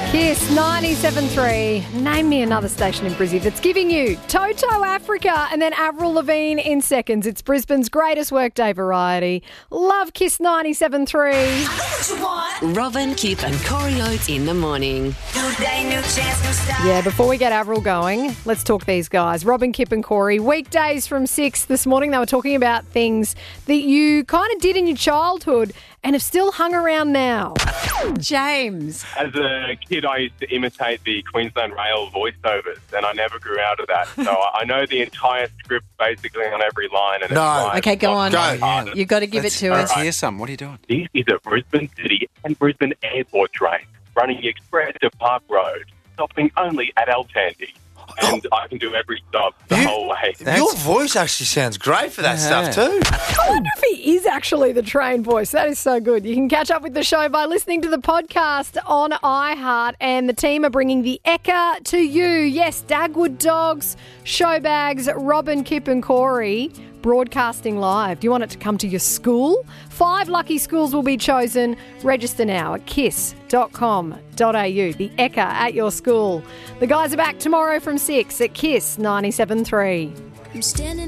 Kiss 97.3. Name me another station in Brizzy that's giving you Toto Africa and then Avril Lavigne in seconds. It's Brisbane's greatest workday variety. Love Kiss 97.3. Robin, Kip and Corey Oates in the morning. Yeah, before we get Avril going, let's talk these guys. Robin, Kip and Corey. Weekdays from 6 this morning, they were talking about things that you kind of did in your childhood and have still hung around now. James. As a kid, I used to imitate the Queensland Rail voiceovers, and I never grew out of that. So I know the entire script basically on every line. And No. Okay, go on. Go. You've got to give it to us. Let's hear some. What are you doing? This is a Brisbane City and Brisbane Airport train running express to Park Road, stopping only at El Tandy. And I can do every stop the whole way. Your voice actually sounds great for that stuff too. I wonder if he is actually the train voice. That is so good. You can catch up with the show by listening to the podcast on iHeart, and the team are bringing the Ekka to you. Yes, Dagwood Dogs, Showbags, Robin, Kip and Corey, broadcasting live. Do you want it to come to your school? 5 lucky schools will be chosen. Register now at kiss.com.au. The Ekka at your school. The guys are back tomorrow from 6 at Kiss 97.3. I'm standing